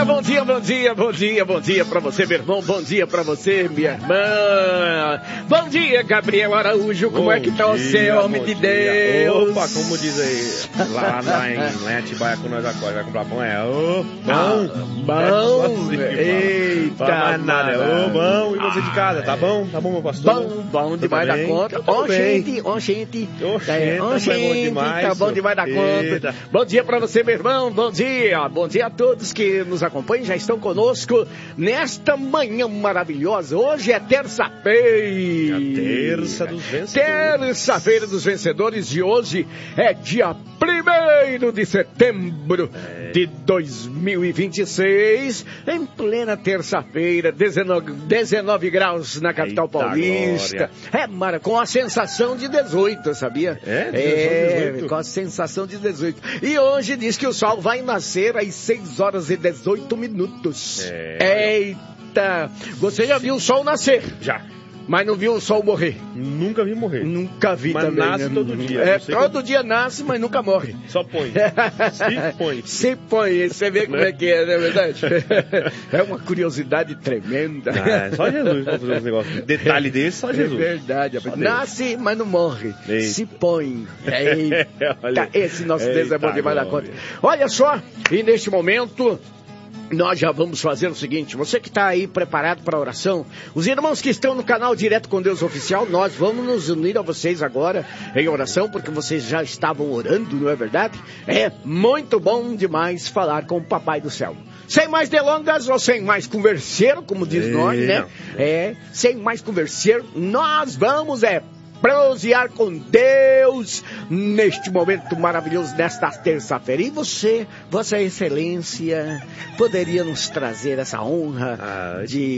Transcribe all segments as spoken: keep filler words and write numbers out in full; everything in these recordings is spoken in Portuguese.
bom dia, bom dia, bom dia, bom dia pra você, meu irmão, bom dia pra você, minha irmã. Bom dia, Gabriel Araújo, como bom é que tá você, homem de dia. Deus? Opa, como diz aí, lá, lá em, lá em Atibaia, quando nós acorda, vai comprar pão, é, ô, bom, bom, é, eita, nada, ô, bom, e você de casa, tá bom? Tá bom, meu pastor? Bom, bom demais da conta. Ó, gente, ó, gente, ó, gente, tá bom demais da conta. Bom dia pra você, meu irmão, bom dia, bom dia a todos que nos acompanham, já estão conosco nesta manhã maravilhosa. Hoje é terça-feira. A terça dos vencedores. Terça-feira dos vencedores e hoje é dia primeiro de setembro é. de dois mil e vinte e seis, em plena terça-feira, dezenove graus na capital Eita paulista. Glória. É, Mara, com a sensação de dezoito, sabia? É, é dezoito. Com a sensação de dezoito. E hoje diz que o sol vai nascer às seis horas e dezoito minutos. É. Eita! Você já viu o sol nascer? Já. Mas não viu o sol morrer? Nunca vi morrer. Nunca vi mas também. Mas nasce né? todo dia. É, todo que... dia nasce, mas nunca morre. Só põe. Se põe. Se põe. Você vê como é que é, não é verdade? É uma curiosidade tremenda. Ah, só Jesus pra fazer uns negócios. Detalhe desse, só Jesus. É verdade. Só nasce, Deus. Mas não morre. Eita. Se põe. Eita. Olha, esse nosso Deus é bom demais da conta. Olha só, e neste momento... nós já vamos fazer o seguinte, você que está aí preparado para a oração, os irmãos que estão no canal Direto com Deus Oficial, nós vamos nos unir a vocês agora em oração, porque vocês já estavam orando, não é verdade? É muito bom demais falar com o Papai do Céu. Sem mais delongas, ou sem mais converseiro, como diz é. nós, né? É, sem mais converseiro, nós vamos, é... prosear com Deus neste momento maravilhoso desta terça-feira. E você, Vossa Excelência, poderia nos trazer essa honra ah, de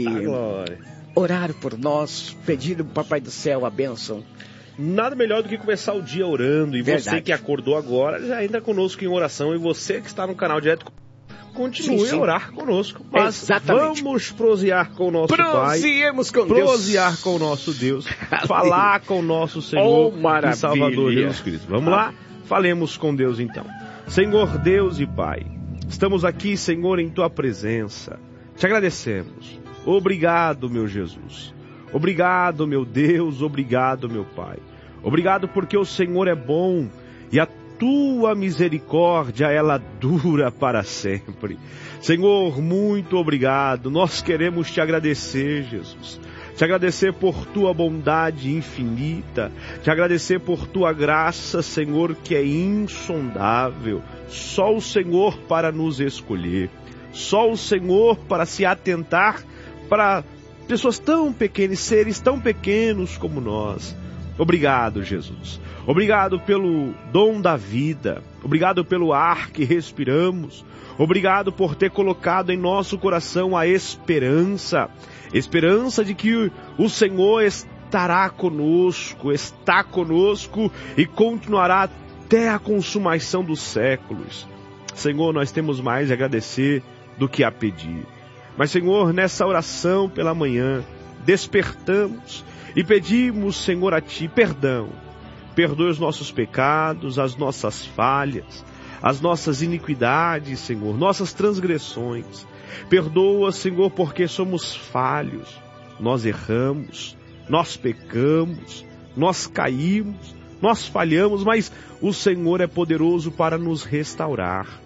orar por nós, pedir ao Papai do Céu a bênção? Nada melhor do que começar o dia orando. E Verdade. Você que acordou agora, já entra conosco em oração. E você que está no canal Direto, continue sim, sim. a orar conosco. Mas Exatamente. Vamos prosear com o nosso Prosiemos Pai. Com Deus. Prosear com o nosso Deus. Falar com o nosso Senhor oh, e Salvador Jesus Cristo. Vamos lá? Falemos com Deus então. Senhor Deus e Pai, estamos aqui, Senhor, em Tua presença. Te agradecemos. Obrigado, meu Jesus. Obrigado, meu Deus. Obrigado, meu Pai. Obrigado porque o Senhor é bom e a Tua misericórdia, ela dura para sempre. Senhor, muito obrigado. Nós queremos Te agradecer, Jesus. Te agradecer por Tua bondade infinita. Te agradecer por Tua graça, Senhor, que é insondável. Só o Senhor para nos escolher. Só o Senhor para se atentar para pessoas tão pequenas, seres tão pequenos como nós. Obrigado, Jesus. Obrigado pelo dom da vida. Obrigado pelo ar que respiramos. Obrigado por ter colocado em nosso coração a esperança. Esperança de que o Senhor estará conosco, está conosco e continuará até a consumação dos séculos. Senhor, nós temos mais a agradecer do que a pedir. Mas, Senhor, nessa oração pela manhã, despertamos e pedimos, Senhor, a Ti perdão. Perdoe os nossos pecados, as nossas falhas, as nossas iniquidades, Senhor, nossas transgressões. Perdoa, Senhor, porque somos falhos. Nós erramos, nós pecamos, nós caímos, nós falhamos, mas o Senhor é poderoso para nos restaurar.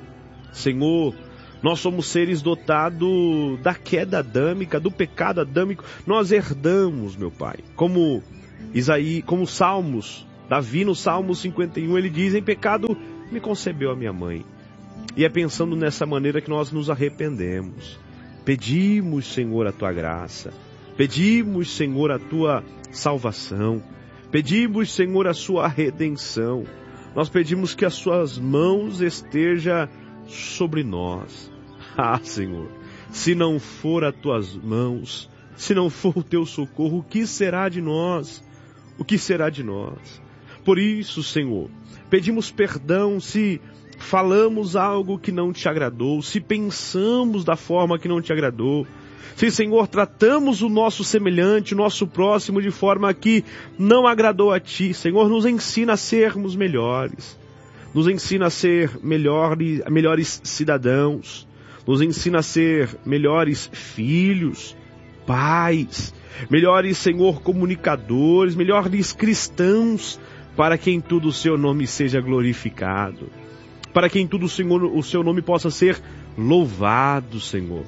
Senhor, nós somos seres dotados da queda adâmica, do pecado adâmico. Nós herdamos, meu Pai. Como Isaí, como Salmos, Davi no Salmo cinquenta e um, ele diz, em pecado me concebeu a minha mãe. E é pensando nessa maneira que nós nos arrependemos. Pedimos, Senhor, a Tua graça. Pedimos, Senhor, a Tua salvação. Pedimos, Senhor, a Sua redenção. Nós pedimos que as Suas mãos estejam sobre nós. Ah, Senhor, se não for as Tuas mãos, se não for o Teu socorro, o que será de nós? O que será de nós? Por isso, Senhor, pedimos perdão se falamos algo que não Te agradou, se pensamos da forma que não Te agradou, se, Senhor, tratamos o nosso semelhante, o nosso próximo de forma que não agradou a Ti. Senhor, nos ensina a sermos melhores, nos ensina a ser melhores, melhores cidadãos, Nos ensina a ser melhores filhos, pais, melhores, Senhor, comunicadores, melhores cristãos, para que em tudo o seu nome seja glorificado. Para que em tudo, Senhor, o seu nome possa ser louvado, Senhor.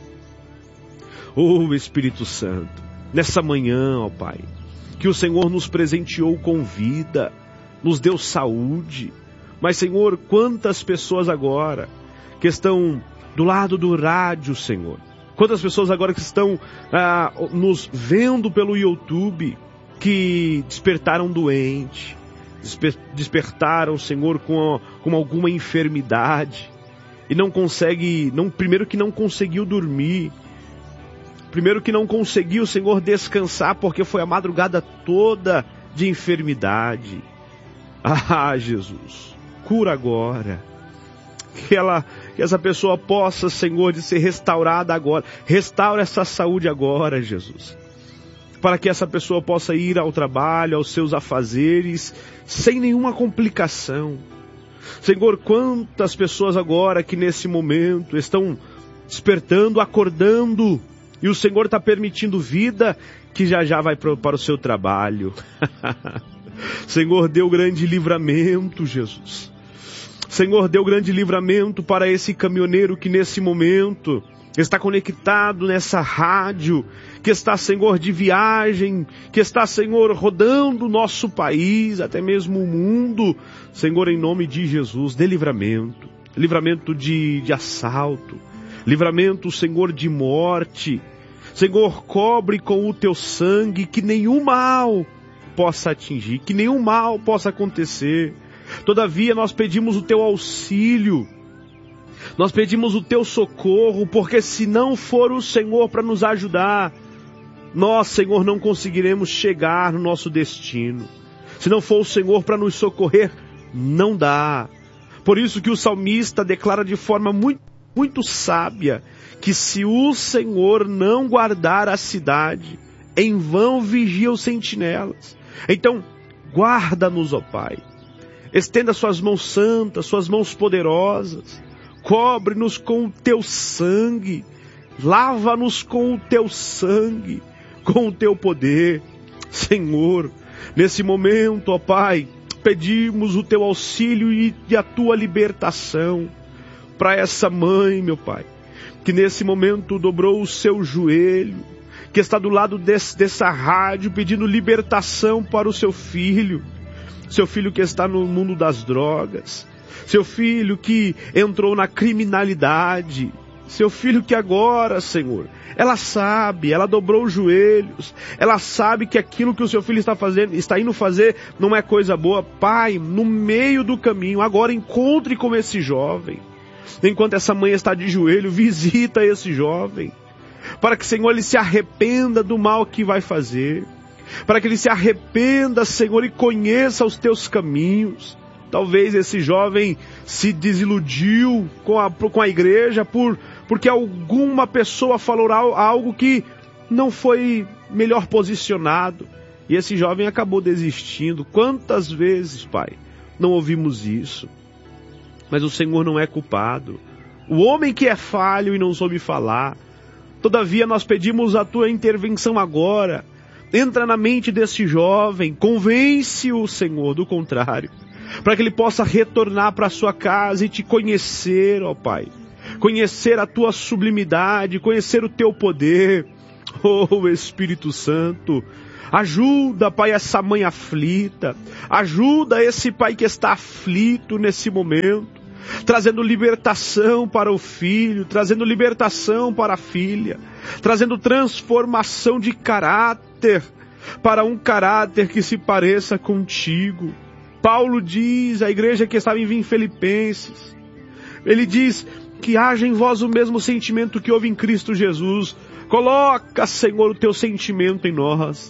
Oh, Espírito Santo, nessa manhã, ó Pai, que o Senhor nos presenteou com vida, nos deu saúde. Mas, Senhor, quantas pessoas agora que estão do lado do rádio, Senhor. Quantas pessoas agora que estão ah, nos vendo pelo YouTube, que despertaram doente, desper- despertaram, Senhor, com, com alguma enfermidade, e não consegue, não, primeiro que não conseguiu dormir, primeiro que não conseguiu, Senhor, descansar, porque foi a madrugada toda de enfermidade. Ah, Jesus, cura agora. Que, ela, que essa pessoa possa, Senhor, de ser restaurada agora. Restaura essa saúde agora, Jesus. Para que essa pessoa possa ir ao trabalho, aos seus afazeres, sem nenhuma complicação. Senhor, quantas pessoas agora que nesse momento estão despertando, acordando, e o Senhor está permitindo vida, que já já vai para o seu trabalho. Senhor, deu grande livramento, Jesus. Senhor, deu grande livramento para esse caminhoneiro que nesse momento está conectado nessa rádio, que está, Senhor, de viagem, que está, Senhor, rodando o nosso país, até mesmo o mundo. Senhor, em nome de Jesus, dê livramento, livramento de, de assalto, livramento, Senhor, de morte. Senhor, cobre com o teu sangue, que nenhum mal possa atingir, que nenhum mal possa acontecer. Todavia nós pedimos o teu auxílio, nós pedimos o teu socorro, porque se não for o Senhor para nos ajudar, nós, Senhor, não conseguiremos chegar no nosso destino. Se não for o Senhor para nos socorrer, não dá. Por isso que o salmista declara de forma muito, muito sábia, que se o Senhor não guardar a cidade, em vão vigia os sentinelas. Então, guarda-nos, ó Pai. Estenda suas mãos santas, suas mãos poderosas. Cobre-nos com o teu sangue. Lava-nos com o teu sangue, com o teu poder. Senhor, nesse momento, ó Pai, pedimos o teu auxílio e a tua libertação para essa mãe, meu Pai, que nesse momento dobrou o seu joelho, que está do lado desse, dessa rádio pedindo libertação para o seu filho. Seu filho que está no mundo das drogas, seu filho que entrou na criminalidade, seu filho que agora, Senhor, ela sabe, ela dobrou os joelhos, ela sabe que aquilo que o seu filho está fazendo, está indo fazer, não é coisa boa. Pai, no meio do caminho, agora encontre com esse jovem, enquanto essa mãe está de joelho, visita esse jovem, para que, Senhor, ele se arrependa do mal que vai fazer, para que ele se arrependa, Senhor, e conheça os teus caminhos. Talvez esse jovem se desiludiu com a, com a igreja por, porque alguma pessoa falou algo que não foi melhor posicionado, e esse jovem acabou desistindo. Quantas vezes, Pai, não ouvimos isso? Mas o Senhor não é culpado. O homem que é falho e não soube falar. Todavia nós pedimos a tua intervenção agora. Entra na mente desse jovem, convence-o, Senhor, do contrário, para que ele possa retornar para a sua casa e te conhecer, ó Pai. Conhecer a tua sublimidade, conhecer o teu poder. Oh, Espírito Santo, ajuda, Pai, essa mãe aflita. Ajuda esse pai que está aflito nesse momento, trazendo libertação para o filho, trazendo libertação para a filha, trazendo transformação de caráter, para um caráter que se pareça contigo. Paulo diz à igreja que estava em Filipenses, ele diz que haja em vós o mesmo sentimento que houve em Cristo Jesus. Coloca, Senhor, o teu sentimento em nós,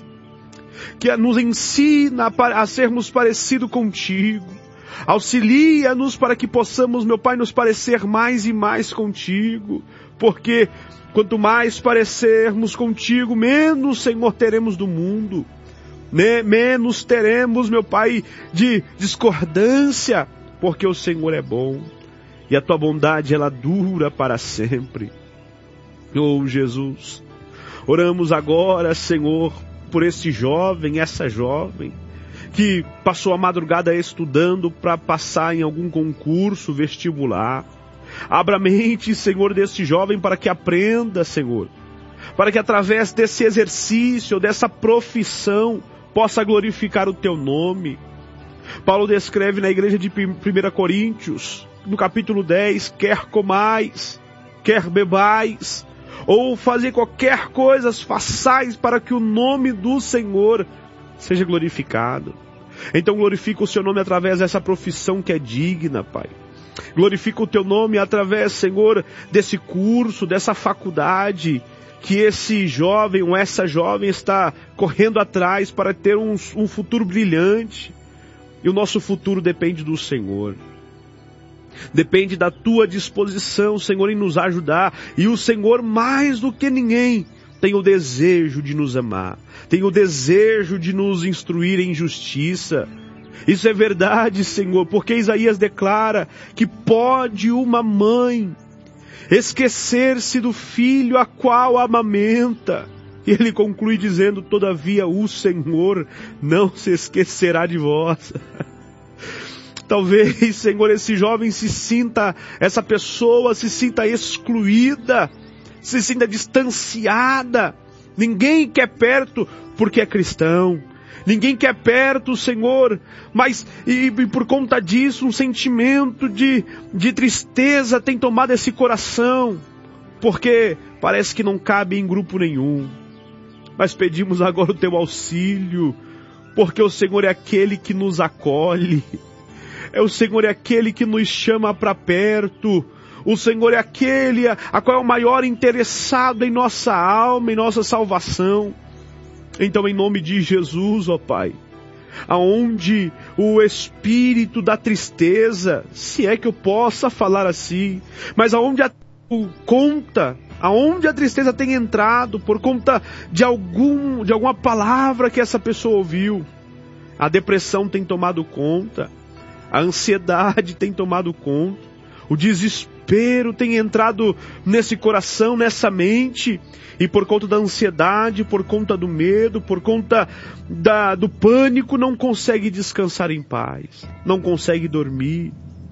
que nos ensina a sermos parecidos contigo. Auxilia-nos para que possamos, meu Pai, nos parecer mais e mais contigo, porque quanto mais parecermos contigo, menos, Senhor, teremos do mundo, né? Menos teremos, meu Pai, de discordância, porque o Senhor é bom. e a tua bondade ela dura para sempre. Oh Jesus, oramos agora, Senhor, por esse jovem, essa jovem, que passou a madrugada estudando para passar em algum concurso vestibular. Abra a mente, Senhor, desse jovem para que aprenda, Senhor, para que através desse exercício, dessa profissão, possa glorificar o teu nome. Paulo descreve na igreja de primeira Coríntios, no capítulo dez, quer comais, quer bebais, ou fazer qualquer coisa, façais para que o nome do Senhor seja glorificado. Então glorifica o seu nome através dessa profissão que é digna, Pai. Glorifica o teu nome através, Senhor, desse curso, dessa faculdade, que esse jovem ou essa jovem está correndo atrás para ter um, um futuro brilhante. E o nosso futuro depende do Senhor. Depende da tua disposição, Senhor, em nos ajudar. E o Senhor, mais do que ninguém, tem o desejo de nos amar. Tem o desejo de nos instruir em justiça. Isso é verdade, Senhor, porque Isaías declara que pode uma mãe esquecer-se do filho a qual amamenta. E ele conclui dizendo, todavia o Senhor não se esquecerá de vós. Talvez, Senhor, esse jovem se sinta, essa pessoa se sinta excluída, se sinta distanciada. Ninguém quer perto porque é cristão. Ninguém quer perto, Senhor, mas e, e por conta disso um sentimento de, de tristeza tem tomado esse coração, porque parece que não cabe em grupo nenhum. Mas pedimos agora o teu auxílio, porque o Senhor é aquele que nos acolhe, é o Senhor é aquele que nos chama para perto, o Senhor é aquele a, a qual é o maior interessado em nossa alma, em nossa salvação. Então, em nome de Jesus, ó Pai, aonde o espírito da tristeza, se é que eu possa falar assim, mas aonde a conta, aonde a tristeza tem entrado por conta de algum, de alguma palavra que essa pessoa ouviu, a depressão tem tomado conta, a ansiedade tem tomado conta, o desespero tem entrado nesse coração, nessa mente, e por conta da ansiedade, por conta do medo, por conta da, do pânico, não consegue descansar em paz, não consegue dormir.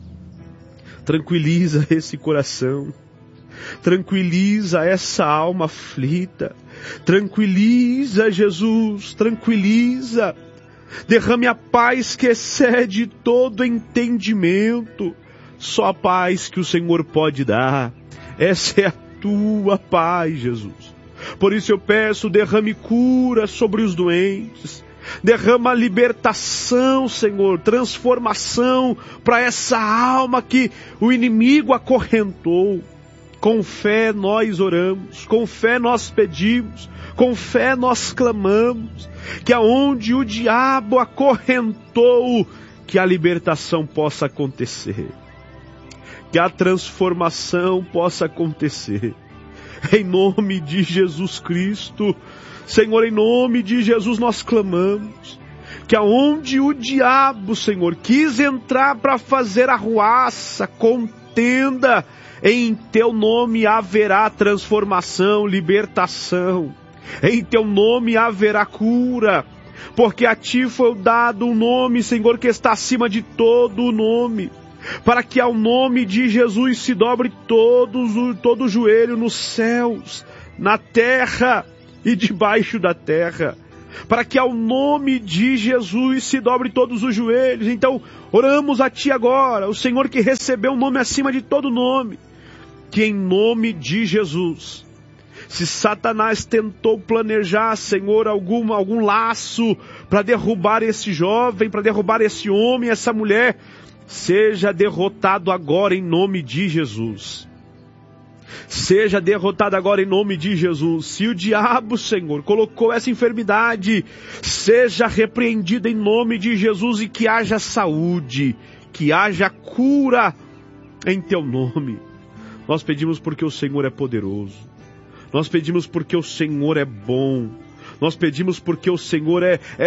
Tranquiliza esse coração, tranquiliza essa alma aflita, tranquiliza, Jesus, tranquiliza, derrame a paz que excede todo entendimento. Só a paz que o Senhor pode dar, essa é a tua paz, Jesus. Por isso eu peço, derrame cura sobre os doentes, derrama libertação, Senhor, transformação para essa alma que o inimigo acorrentou. Com fé nós oramos, com fé nós pedimos, com fé nós clamamos, que aonde o diabo acorrentou, que a libertação possa acontecer, que a transformação possa acontecer. Em nome de Jesus Cristo, Senhor, em nome de Jesus nós clamamos, que aonde o diabo, Senhor, quis entrar para fazer arruaça, contenda, em teu nome haverá transformação, libertação, em teu nome haverá cura, porque a ti foi dado um nome, Senhor, que está acima de todo o nome, para que ao nome de Jesus se dobre todos, todo o joelho nos céus, na terra e debaixo da terra, para que ao nome de Jesus se dobre todos os joelhos. Então oramos a ti agora, o Senhor que recebeu o nome acima de todo nome, que em nome de Jesus, se Satanás tentou planejar, Senhor, algum, algum laço para derrubar esse jovem, para derrubar esse homem, essa mulher, seja derrotado agora em nome de Jesus. Seja derrotado agora em nome de Jesus. Se o diabo, Senhor, colocou essa enfermidade, seja repreendido em nome de Jesus e que haja saúde, que haja cura em teu nome. Nós pedimos porque o Senhor é poderoso. Nós pedimos porque o Senhor é bom. Nós pedimos porque o Senhor é, é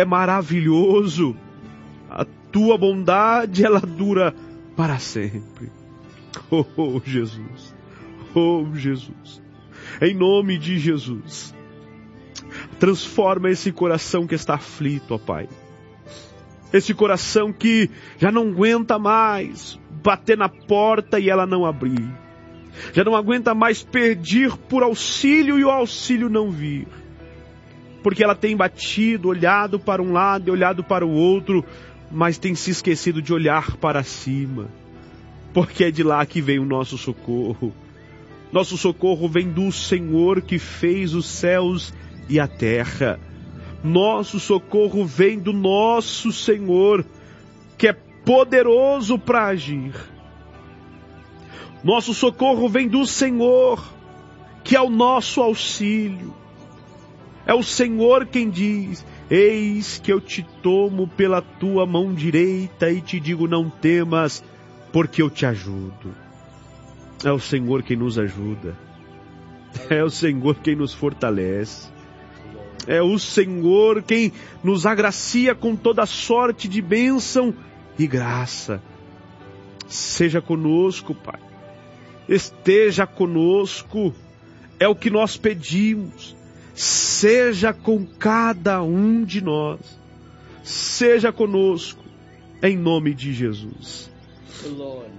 maravilhoso. A tua bondade, ela dura para sempre. Oh, Jesus. Oh, Jesus. Em nome de Jesus. Transforma esse coração que está aflito, ó Pai. Esse coração que já não aguenta mais bater na porta e ela não abrir. Já não aguenta mais pedir por auxílio e o auxílio não vir. Porque ela tem batido, olhado para um lado e olhado para o outro, mas tem se esquecido de olhar para cima. Porque é de lá que vem o nosso socorro. Nosso socorro vem do Senhor que fez os céus e a terra. Nosso socorro vem do nosso Senhor, que é poderoso para agir. Nosso socorro vem do Senhor, que é o nosso auxílio. É o Senhor quem diz: eis que eu te tomo pela tua mão direita e te digo, não temas, porque eu te ajudo. É o Senhor quem nos ajuda. É o Senhor quem nos fortalece. É o Senhor quem nos agracia com toda sorte de bênção e graça. Seja conosco, Pai. Esteja conosco. É o que nós pedimos. Seja com cada um de nós. Seja conosco. Em nome de Jesus. Glória.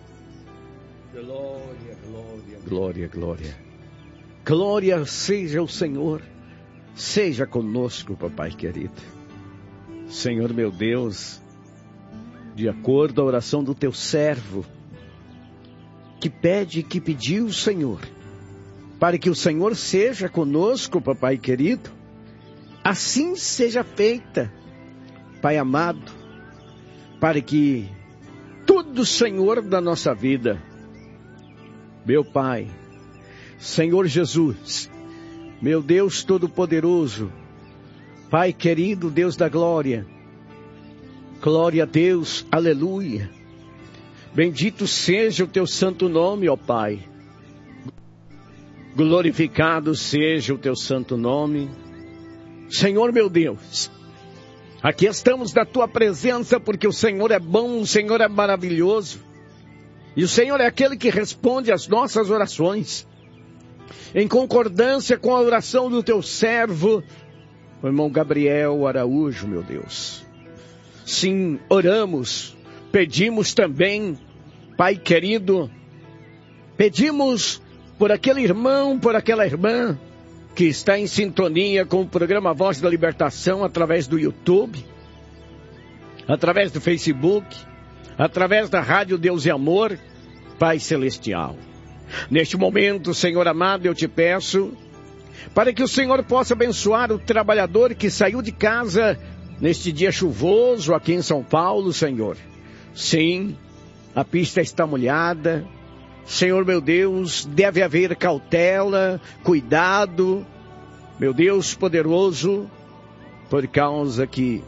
Glória, glória, glória, glória. Glória seja o Senhor. Seja conosco, papai querido. Senhor meu Deus, de acordo à oração do teu servo, que pede, que pediu o Senhor, para que o Senhor seja conosco, papai querido, assim seja feita, Pai amado, para que tudo, Senhor, da nossa vida, meu Pai, Senhor Jesus, meu Deus Todo-Poderoso, Pai querido, Deus da glória, glória a Deus, aleluia, bendito seja o teu santo nome, ó Pai, glorificado seja o teu santo nome, Senhor meu Deus, aqui estamos na tua presença porque o Senhor é bom, o Senhor é maravilhoso, e o Senhor é aquele que responde às nossas orações, em concordância com a oração do teu servo, o irmão Gabriel Araújo, meu Deus. Sim, oramos, pedimos também, Pai querido, pedimos por aquele irmão, por aquela irmã, que está em sintonia com o programa Voz da Libertação, através do YouTube, através do Facebook, através da Rádio Deus e Amor, Pai Celestial. Neste momento, Senhor amado, eu te peço, para que o Senhor possa abençoar o trabalhador que saiu de casa neste dia chuvoso aqui em São Paulo, Senhor. Sim, a pista está molhada. Senhor meu Deus, deve haver cautela, cuidado, meu Deus poderoso, por causa que,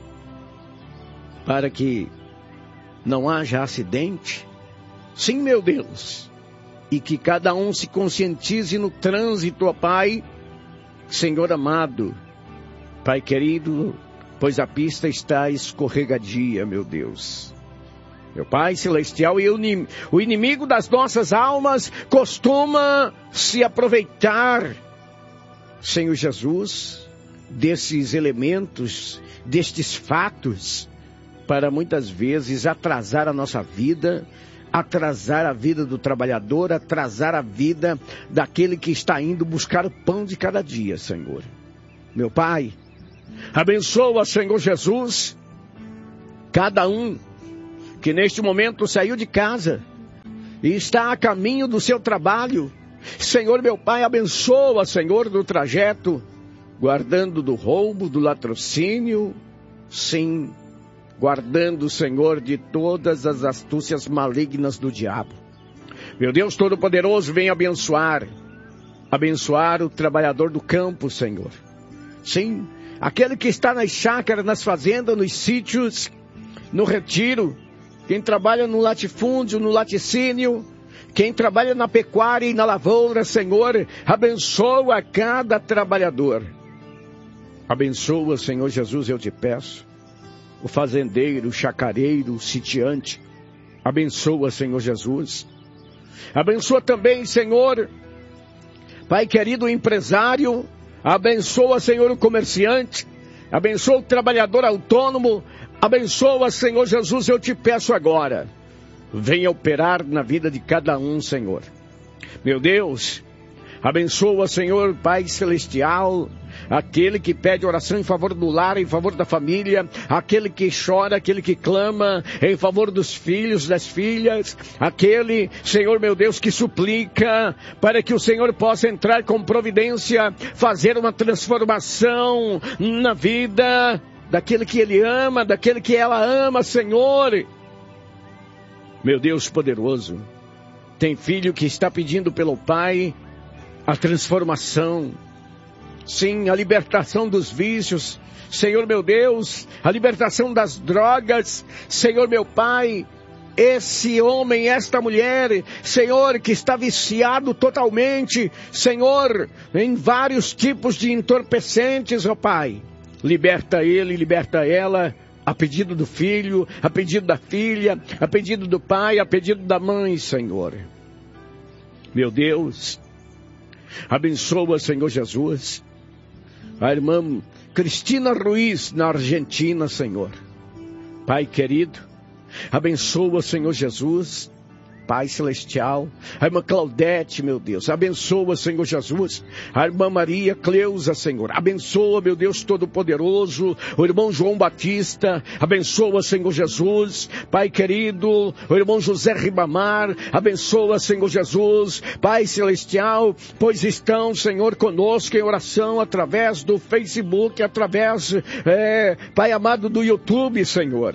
para que não haja acidente. Sim, meu Deus. E que cada um se conscientize no trânsito, ó Pai, Senhor amado, Pai querido, pois a pista está escorregadia, meu Deus. Meu Pai Celestial, e o inimigo das nossas almas costuma se aproveitar, Senhor Jesus, desses elementos, destes fatos, para muitas vezes atrasar a nossa vida, atrasar a vida do trabalhador, atrasar a vida daquele que está indo buscar o pão de cada dia, Senhor. Meu Pai, abençoa, Senhor Jesus, cada um que neste momento saiu de casa e está a caminho do seu trabalho. Senhor, meu Pai, abençoa, Senhor, do trajeto, guardando do roubo, do latrocínio, sim, guardando, Senhor, de todas as astúcias malignas do diabo. Meu Deus Todo-Poderoso, vem abençoar, abençoar o trabalhador do campo, Senhor. Sim, aquele que está nas chácaras, nas fazendas, nos sítios, no retiro, quem trabalha no latifúndio, no laticínio, quem trabalha na pecuária e na lavoura, Senhor, abençoa cada trabalhador. Abençoa, Senhor Jesus, eu te peço, o fazendeiro, o chacareiro, o sitiante. Abençoa, Senhor Jesus, Abençoa também, Senhor, Pai querido, o empresário. Abençoa, Senhor, o comerciante. Abençoa o trabalhador autônomo. Abençoa, Senhor Jesus, eu te peço agora. Venha operar na vida de cada um, Senhor. Meu Deus, abençoa, Senhor, Pai Celestial, aquele que pede oração em favor do lar, em favor da família, aquele que chora, aquele que clama em favor dos filhos, das filhas, aquele, Senhor meu Deus, que suplica para que o Senhor possa entrar com providência, fazer uma transformação na vida daquele que ele ama, daquele que ela ama, Senhor. Meu Deus poderoso, tem filho que está pedindo pelo pai a transformação, sim, a libertação dos vícios, Senhor meu Deus, a libertação das drogas, Senhor meu Pai, esse homem, esta mulher, Senhor, que está viciado totalmente, Senhor, em vários tipos de entorpecentes, ó Pai, liberta ele, liberta ela, a pedido do filho, a pedido da filha, a pedido do pai, a pedido da mãe, Senhor. Meu Deus, abençoa, Senhor Jesus, a irmã Cristina Ruiz, na Argentina, Senhor. Pai querido, abençoa, Senhor Jesus, Pai Celestial, a irmã Claudete, meu Deus, abençoa, Senhor Jesus, a irmã Maria Cleusa, Senhor, abençoa, meu Deus Todo-Poderoso, o irmão João Batista, abençoa, Senhor Jesus, Pai querido, o irmão José Ribamar, abençoa, Senhor Jesus, Pai Celestial, pois estão, Senhor, conosco em oração através do Facebook, através, é, Pai amado, do YouTube, Senhor.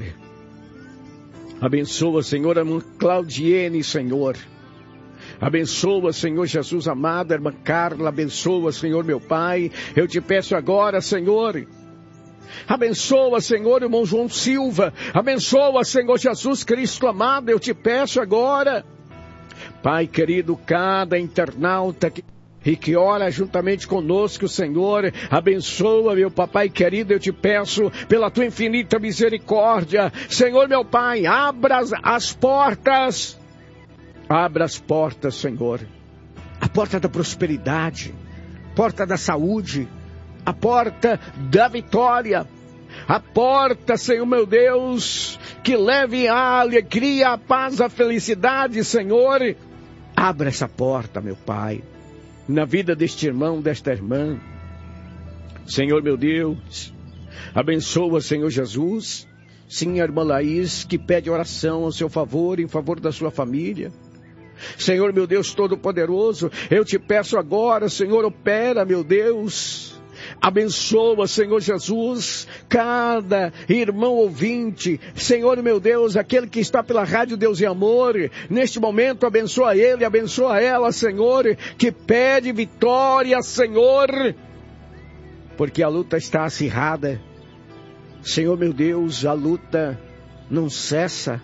Abençoa, Senhor, a irmã Claudiene, Senhor. Abençoa, Senhor Jesus amado, a irmã Carla. Abençoa, Senhor, meu Pai. Eu te peço agora, Senhor. Abençoa, Senhor, o irmão João Silva. Abençoa, Senhor Jesus Cristo amado. Eu te peço agora. Pai querido, cada internauta que... e que ora juntamente conosco, Senhor, abençoa, meu papai querido, eu te peço, pela tua infinita misericórdia, Senhor, meu Pai, abra as portas, abra as portas, Senhor, a porta da prosperidade, porta da saúde, a porta da vitória, a porta, Senhor, meu Deus, que leve a alegria, a paz, a felicidade, Senhor, abra essa porta, meu Pai, na vida deste irmão, desta irmã. Senhor meu Deus, abençoa, Senhor Jesus, sim, a irmã Laís, que pede oração ao seu favor, em favor da sua família. Senhor meu Deus Todo-Poderoso, eu te peço agora, Senhor, opera, meu Deus. Abençoa, Senhor Jesus, cada irmão ouvinte, Senhor meu Deus, aquele que está pela Rádio Deus e Amor, neste momento abençoa ele, abençoa ela, Senhor, que pede vitória, Senhor, porque a luta está acirrada, Senhor meu Deus, a luta não cessa,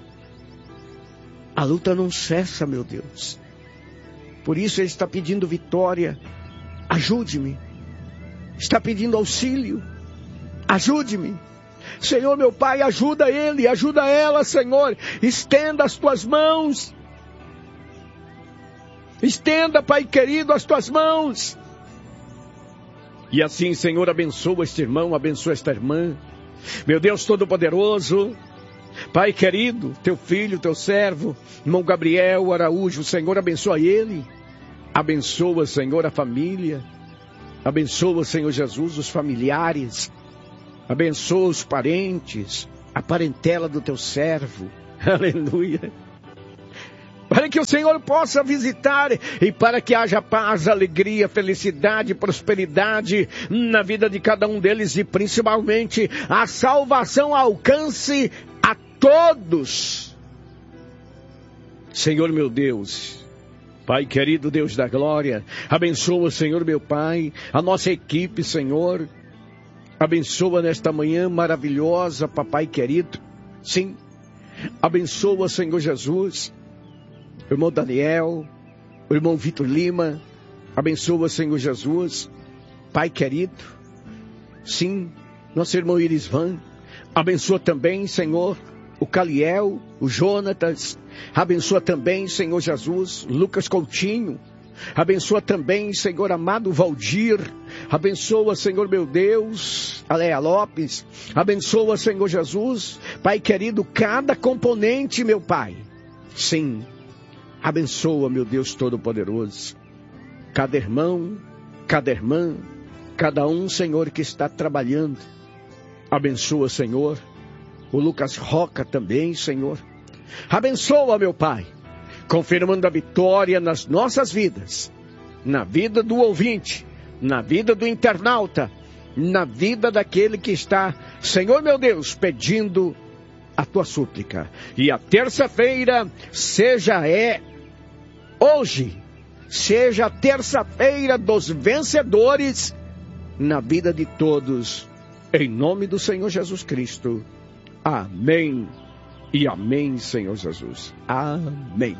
a luta não cessa, meu Deus, por isso ele está pedindo vitória, ajude-me. Está pedindo auxílio, ajude-me, Senhor meu Pai, ajuda ele, ajuda ela, Senhor, estenda as tuas mãos, estenda, Pai querido, as tuas mãos, e assim, Senhor, abençoa este irmão, abençoa esta irmã, meu Deus Todo-Poderoso, Pai querido, teu filho, teu servo, irmão Gabriel Araújo, Senhor, abençoa ele, abençoa, Senhor, a família, abençoa, Senhor Jesus, os familiares, abençoa os parentes, a parentela do teu servo, aleluia, para que o Senhor possa visitar e para que haja paz, alegria, felicidade, prosperidade na vida de cada um deles e principalmente a salvação alcance a todos, Senhor meu Deus. Pai querido, Deus da glória, abençoa, Senhor meu Pai, a nossa equipe, Senhor, abençoa nesta manhã maravilhosa, papai querido, sim, abençoa, Senhor Jesus, o irmão Daniel, o irmão Vitor Lima, abençoa, Senhor Jesus, Pai querido, sim, nosso irmão Irisvan, abençoa também, Senhor, o Caliel, o Jonatas. Abençoa também, Senhor Jesus, Lucas Coutinho. Abençoa também, Senhor amado, Valdir. Abençoa, Senhor meu Deus, Aléa Lopes. Abençoa, Senhor Jesus, Pai querido, cada componente, meu Pai. Sim, abençoa, meu Deus Todo-Poderoso, cada irmão, cada irmã, cada um, Senhor, que está trabalhando. Abençoa, Senhor, o Lucas Roca também, Senhor. Abençoa, meu Pai, confirmando a vitória nas nossas vidas, na vida do ouvinte, na vida do internauta, na vida daquele que está, Senhor meu Deus, pedindo a tua súplica. E a terça-feira seja é hoje, seja a terça-feira dos vencedores na vida de todos, em nome do Senhor Jesus Cristo. Amém e amém, Senhor Jesus. Amém.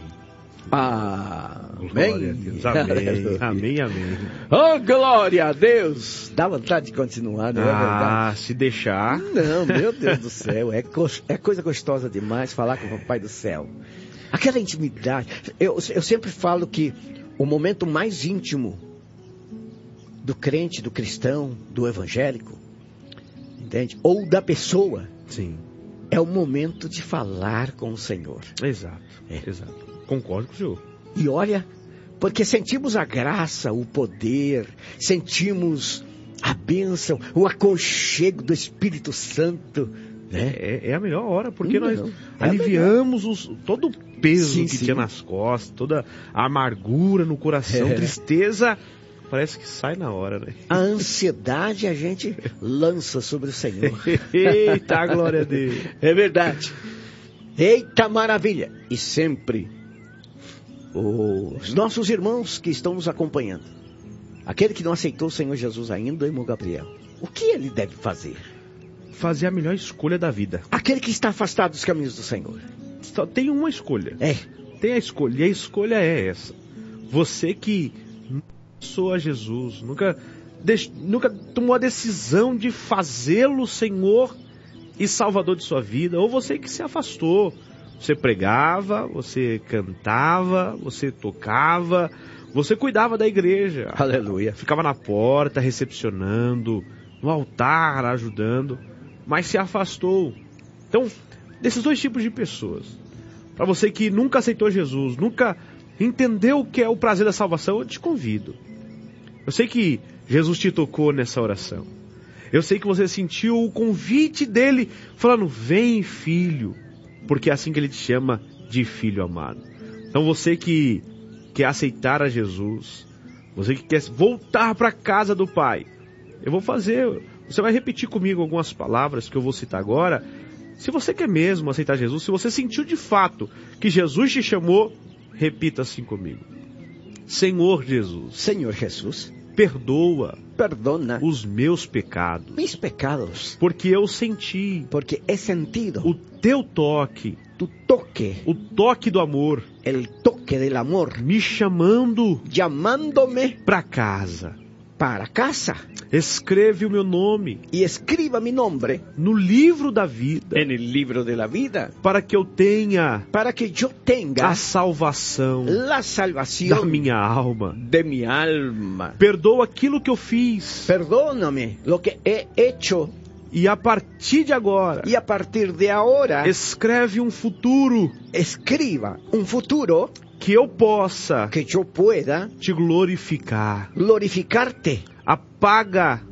Amém. Glória a Deus. Amém. Amém, amém. Oh, glória a Deus. Dá vontade de continuar, não é verdade? Ah, se deixar. Não, meu Deus do céu. É, co- é coisa gostosa demais falar com o Papai do Céu. Aquela intimidade. Eu, eu sempre falo que o momento mais íntimo do crente, do cristão, do evangélico, entende? Ou da pessoa, Sim. é o momento de falar com o Senhor. Exato. É. Exato. Concordo com o senhor. E olha, porque sentimos a graça, o poder, sentimos a bênção, o aconchego do Espírito Santo, né? É, é a melhor hora, porque Não, nós é aliviamos os, todo o peso Sim, que sim. tinha nas costas, toda a amargura no coração, É. tristeza, parece que sai na hora, né? A ansiedade a gente lança sobre o Senhor. Eita, glória a Deus. É verdade. Eita maravilha. E sempre os nossos irmãos que estão nos acompanhando, aquele que não aceitou o Senhor Jesus ainda, irmão Gabriel, o que ele deve fazer? Fazer a melhor escolha da vida. Aquele que está afastado dos caminhos do Senhor. Só tem uma escolha. É. Tem a escolha. E a escolha é essa. Você que nunca sou a Jesus, nunca, deix- nunca tomou a decisão de fazê-lo Senhor e Salvador de sua vida. Ou você que se afastou. Você pregava, você cantava, você tocava, você cuidava da igreja. Aleluia. Ficava na porta, recepcionando, no altar, ajudando, mas se afastou. Então, desses dois tipos de pessoas, para você que nunca aceitou Jesus, nunca entendeu o que é o prazer da salvação, eu te convido. Eu sei que Jesus te tocou nessa oração. Eu sei que você sentiu o convite dele, falando, vem filho, porque é assim que ele te chama de filho amado. Então você que quer aceitar a Jesus, você que quer voltar para a casa do Pai, eu vou fazer, você vai repetir comigo algumas palavras que eu vou citar agora. Se você quer mesmo aceitar Jesus, se você sentiu de fato que Jesus te chamou, repita assim comigo. Senhor Jesus, Senhor Jesus, perdoa perdona os meus pecados, mis pecados, porque eu senti porque he sentido o teu toque, tu toque, o toque do amor, el toque del amor, me chamando llamándome para casa. para casa. Escreve o meu nome Y escriba mi nombre no livro da vida, en el libro de la vida, para que eu tenha para que yo tenga a salvação la da salvación minha alma. de mi alma. Perdoa aquilo que eu fiz. Perdóname lo que he hecho, E a partir de agora, y a partir de ahora escreve um futuro escriba un futuro que eu possa que yo pueda te glorificar. glorificarte. Apaga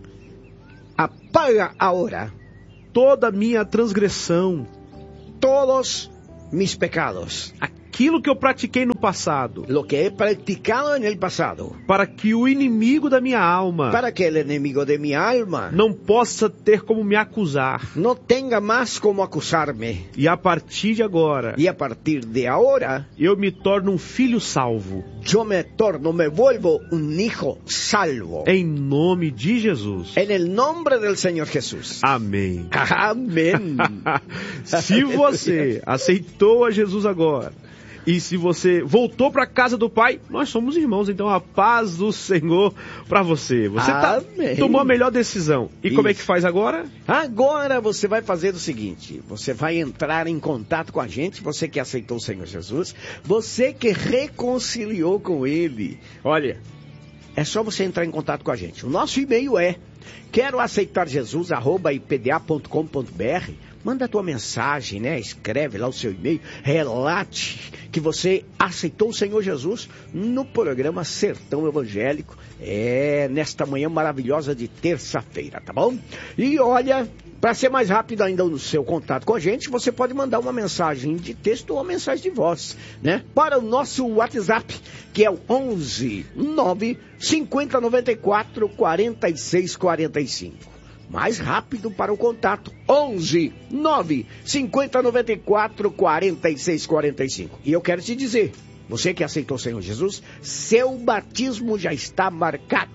Apaga ahora toda a minha transgressão, todos mis pecados, aquilo que eu pratiquei no passado, lo que he practicado en el pasado, para que o inimigo da minha alma para que el enemigo de mi alma não possa ter como me acusar. no tenga más como acusarme. E a partir de agora, Y a partir de ahora, eu me torno um filho salvo, yo me torno, me vuelvo un hijo salvo. em nome de Jesus. En el nombre del Señor Jesús. Amém. Amén. Se você aceitou a Jesus agora, E se você voltou para casa do Pai, nós somos irmãos. Então a paz do Senhor para você. Você tá, tomou a melhor decisão. E Isso. como é que faz agora? Agora você vai fazer o seguinte. Você vai entrar em contato com a gente. Você que aceitou o Senhor Jesus. Você que reconciliou com Ele. Olha, é só você entrar em contato com a gente. O nosso e-mail é quero aceitar Jesus arroba i p d a ponto com ponto b r. Manda a tua mensagem, né? Escreve lá o seu e-mail, relate que você aceitou o Senhor Jesus no programa Sertão Evangélico, é, nesta manhã maravilhosa de terça-feira, tá bom? E olha, para ser mais rápido ainda no seu contato com a gente, você pode mandar uma mensagem de texto ou uma mensagem de voz, né? Para o nosso WhatsApp, que é o onze nove cinquenta noventa e quatro quarenta e seis quarenta e cinco. Mais rápido para o contato, onze nove cinquenta noventa e quatro quarenta e seis quarenta e cinco. E eu quero te dizer, você que aceitou o Senhor Jesus, seu batismo já está marcado.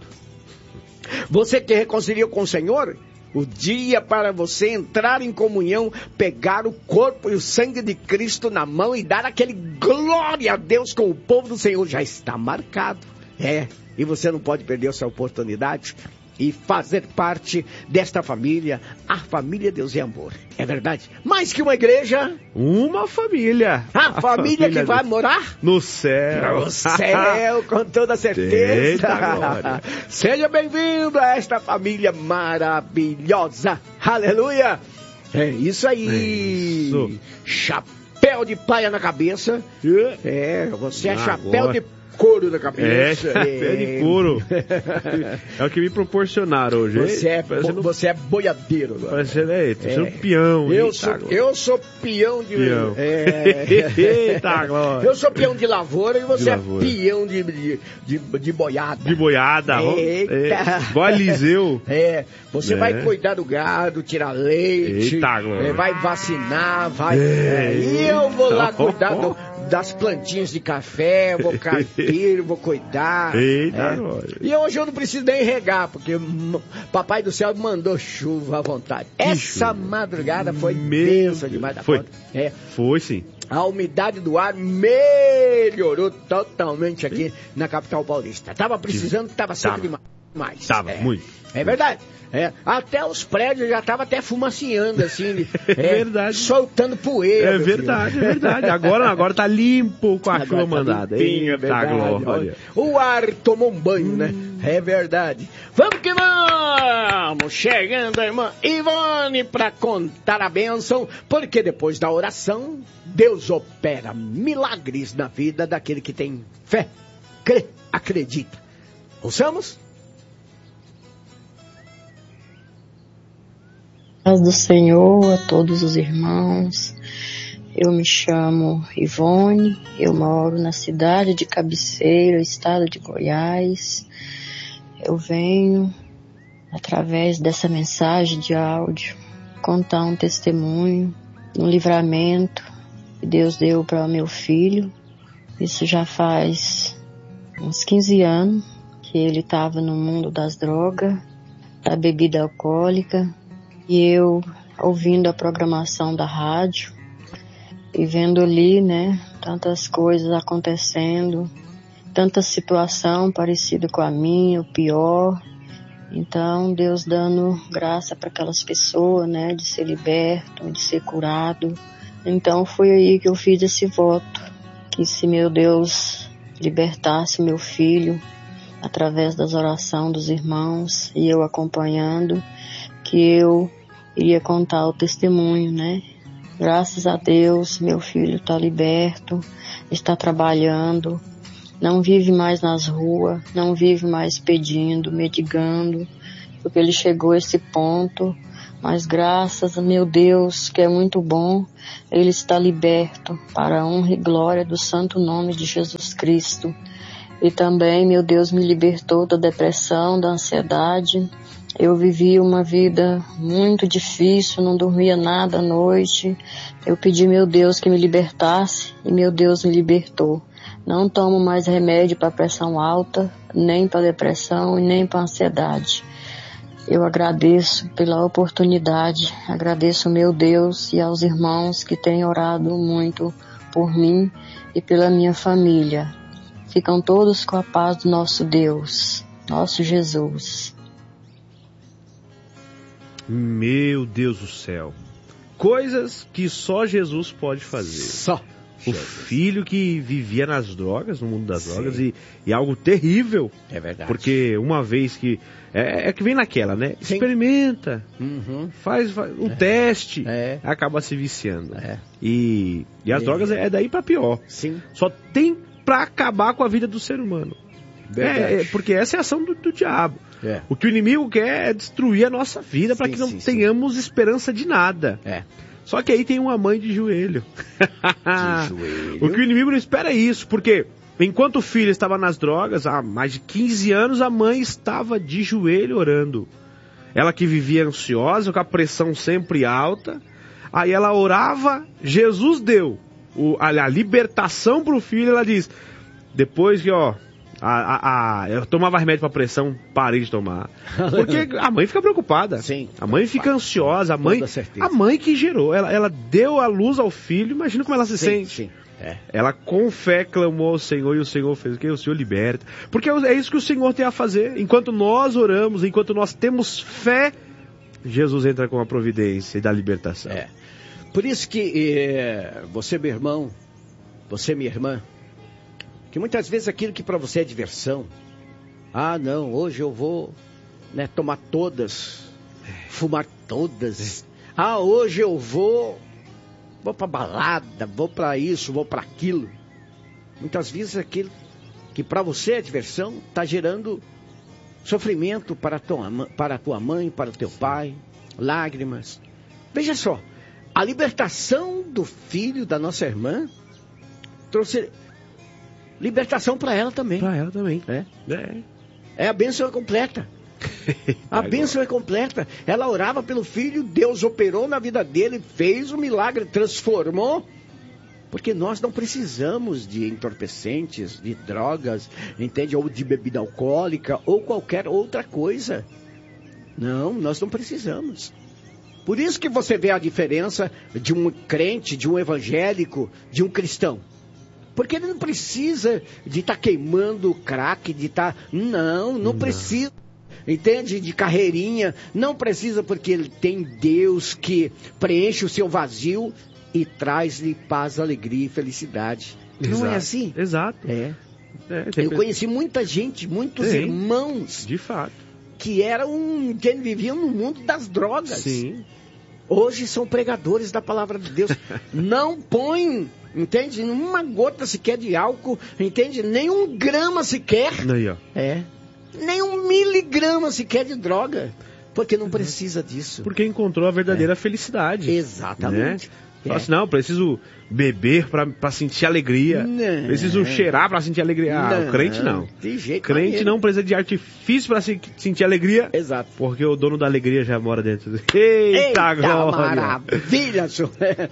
Você que reconciliou com o Senhor, o dia para você entrar em comunhão, pegar o corpo e o sangue de Cristo na mão e dar aquele glória a Deus com o povo do Senhor já está marcado. É, e você não pode perder essa oportunidade e fazer parte desta família, a família Deus e Amor. É verdade? Mais que uma igreja, uma família. A, a família, família que vai morar no céu. No céu, com toda certeza. Eita, seja bem-vindo a esta família maravilhosa. Aleluia. É isso aí. Isso. Chapéu de paia na cabeça. É, você é Agora. chapéu de couro na cabeça. É, pé de couro. É o que me proporcionaram hoje. Você é, bo, você é boiadeiro. Parecendo, é, você é um peão. Eu sou, eu sou peão de... Peão. É, Eita, glória. Eu sou peão de lavoura e você é peão de, de, de, de boiada. De boiada. Eita. É, igual Eliseu. É, você é. vai cuidar do gado, tirar leite. Eita, glória. É, vai vacinar, vai... É, e eu vou lá cuidar do... das plantinhas de café, vou carpir, vou cuidar. Eita, é. E hoje eu não preciso nem regar, porque Papai do Céu mandou chuva à vontade. Que Essa chuva. madrugada foi bênção demais da foi. conta. É. Foi sim. A umidade do ar melhorou totalmente aqui na capital paulista. Tava precisando, tava seco demais. Tava, é. muito. É verdade. É, até os prédios já estavam até fumacinhando, assim. É, é verdade. Soltando poeira. É verdade, filho. é verdade. Agora, agora tá limpo com a agora chuva tá mandada. Limpinho, Eita, é verdade. Glória. O ar tomou um banho, hum. né? É verdade. Vamos que vamos! Chegando a irmã Ivone para contar a bênção, porque depois da oração, Deus opera milagres na vida daquele que tem fé, crê, acredita. Ouçamos? Paz do Senhor a todos os irmãos. Eu me chamo Ivone, eu moro na cidade de Cabeceira, estado de Goiás. Eu venho, através dessa mensagem de áudio, contar um testemunho, um livramento que Deus deu para o meu filho. Isso já faz uns quinze anos que ele estava no mundo das drogas, da bebida alcoólica. E eu, ouvindo a programação da rádio e vendo ali, né, tantas coisas acontecendo, tanta situação parecida com a minha, o pior. Então, Deus dando graça para aquelas pessoas, né, de ser liberto, de ser curado. Então, foi aí que eu fiz esse voto, que se meu Deus libertasse meu filho, através das orações dos irmãos e eu acompanhando, que eu iria contar o testemunho, né? Graças a Deus, meu filho está liberto, está trabalhando, não vive mais nas ruas, não vive mais pedindo, mendigando, porque ele chegou a esse ponto, mas graças a meu Deus, que é muito bom, ele está liberto para a honra e glória do santo nome de Jesus Cristo. E também, meu Deus, me libertou da depressão, da ansiedade. Eu vivi uma vida muito difícil, não dormia nada à noite. Eu pedi, meu Deus, que me libertasse e meu Deus me libertou. Não tomo mais remédio para pressão alta, nem para depressão e nem para ansiedade. Eu agradeço pela oportunidade, agradeço ao meu Deus e aos irmãos que têm orado muito por mim e pela minha família. Ficam todos com a paz do nosso Deus, nosso Jesus. Meu Deus do céu. Coisas que só Jesus pode fazer. Só. O filho que vivia nas drogas, no mundo das Sim. drogas, e, e algo terrível. É verdade. Porque uma vez que... É, é que vem naquela, né? Sim. Experimenta, uhum. faz, faz um é. teste, é. acaba se viciando. É. E, e as é. drogas é daí pra pior. Sim. Só tem pra acabar com a vida do ser humano. É, é, porque essa é a ação do, do diabo. É. O que o inimigo quer é destruir a nossa vida para que não sim, tenhamos sim. esperança de nada. É. Só que aí tem uma mãe de joelho. De joelho. O que o inimigo não espera é isso, porque enquanto o filho estava nas drogas, há mais de quinze anos, a mãe estava de joelho orando. Ela que vivia ansiosa, com a pressão sempre alta, aí ela orava, Jesus deu o, a, a libertação para o filho, ela diz, depois que, ó, A, a, a, eu tomava remédio para pressão, parei de tomar. Porque a mãe fica preocupada. Sim, a mãe fica ansiosa. A mãe, a mãe que gerou, ela, ela deu a luz ao filho. Imagina como ela se sim, sente. Sim. É. Ela com fé clamou ao Senhor e o Senhor fez o que? O Senhor liberta. Porque é isso que o Senhor tem a fazer. Enquanto nós oramos, enquanto nós temos fé, Jesus entra com a providência e dá libertação. É. Por isso que é, você, meu irmão, você, minha irmã, que muitas vezes aquilo que para você é diversão, ah não, hoje eu vou, né, tomar todas, fumar todas, ah hoje eu vou, vou para balada, vou para isso, vou para aquilo. Muitas vezes aquilo que para você é diversão está gerando sofrimento para a tua, para a tua mãe, para o teu pai, lágrimas. Veja só, a libertação do filho da nossa irmã trouxe libertação para ela também. Para ela também. É. É. É a bênção é completa. A bênção é completa. Ela orava pelo filho, Deus operou na vida dele, fez o milagre, transformou. Porque nós não precisamos de entorpecentes, de drogas, entende? Ou de bebida alcoólica, ou qualquer outra coisa. Não, nós não precisamos. Por isso que você vê a diferença de um crente, de um evangélico, de um cristão. Porque ele não precisa de estar tá queimando o crack, de estar... Tá... Não, não, não precisa, entende? De carreirinha. Não precisa, porque ele tem Deus que preenche o seu vazio e traz-lhe paz, alegria e felicidade. Exato. Não é assim? Exato. É. é Eu conheci muita gente, muitos Sim, irmãos... De fato. Que eram... que viviam no mundo das drogas. Sim. Hoje são pregadores da palavra de Deus. Não põem... Entende? Uma gota sequer de álcool, entende? Nem um grama sequer. Aí, ó. É. Nem um miligrama sequer de droga. Porque não precisa disso. Porque encontrou a verdadeira é. felicidade. Exatamente. Né? Fala assim, não, preciso beber para sentir alegria. Não. Preciso cheirar para sentir alegria. Ah, não, o crente não. De jeito crente maneiro. não precisa de artifício para se, sentir alegria. Exato. Porque o dono da alegria já mora dentro. Eita, Eita glória! Maravilha, senhor.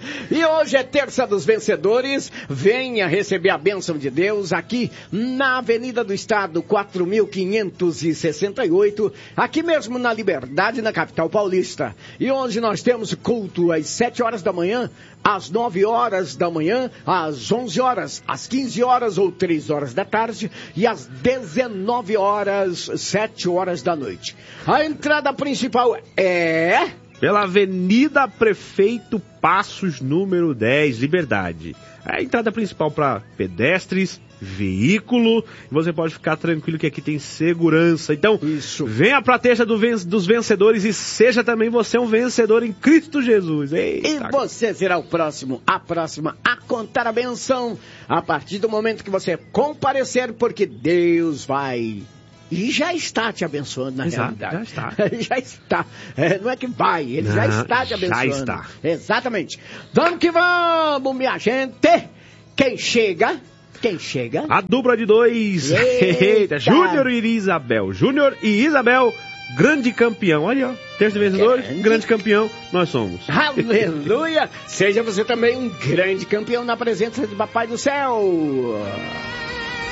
E hoje é terça dos vencedores. Venha receber a bênção de Deus aqui na Avenida do Estado, quatro mil quinhentos e sessenta e oito, aqui mesmo na Liberdade, na capital paulista. E hoje nós temos culto às sete horas da manhã, às nove horas da manhã, às onze horas, às quinze horas ou três horas da tarde e às dezenove horas, sete horas da noite. A entrada principal é... pela Avenida Prefeito Passos, número dez, Liberdade. É a entrada principal para pedestres, veículo, e você pode ficar tranquilo que aqui tem segurança. Então, isso. Venha para a terça do ven- dos vencedores e seja também você um vencedor em Cristo Jesus. Eita. E você será o próximo, a próxima a contar a benção a partir do momento que você comparecer, porque Deus vai... E já está te abençoando, na Exato, realidade. já está. já está. É, não é que vai, ele não, já está te abençoando. Já está. Exatamente. Vamos que vamos, minha gente. Quem chega... Quem chega? A dupla de dois. Eita. Eita. Júnior e Isabel. Júnior e Isabel, grande campeão. Olha, ó. Terça vencedor, grande. grande campeão, nós somos. Aleluia! Seja você também um grande campeão na presença de Papai do Céu.